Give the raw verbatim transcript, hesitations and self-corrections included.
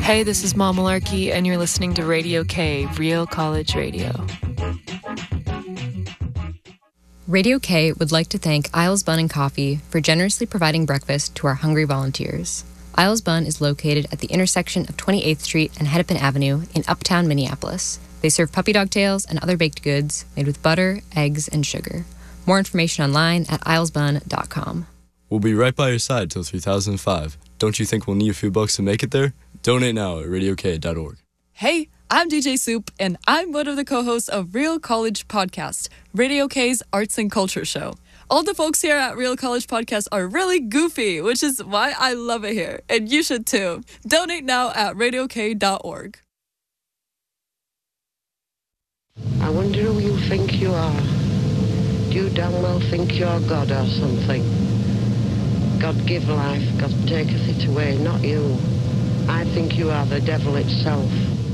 Hey, this is Mom Malarkey, and you're listening to Radio K, Real College Radio. Radio K would like to thank Isles Bun and Coffee for generously providing breakfast to our hungry volunteers. Isles Bun is located at the intersection of twenty-eighth Street and Hennepin Avenue in Uptown, Minneapolis. They serve puppy dog tails and other baked goods made with butter, eggs, and sugar. More information online at isles bun dot com. We'll be right by your side till two thousand five. Don't you think we'll need a few bucks to make it there? Donate now at radio k dot org. Hey, I'm D J Soup, and I'm one of the co-hosts of Real College Podcast, Radio K's arts and culture show. All the folks here at Real College Podcast are really goofy, which is why I love it here, and you should too. Donate now at radio k dot org. I wonder who you think you are. Do you damn well think you're God or something? God give life, God taketh it away, not you. I think you are the devil itself.